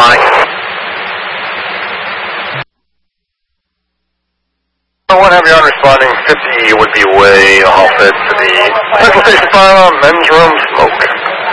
Bye. What have you on responding? 50 would be way off it to the Central Station Fire, men's room, smoke.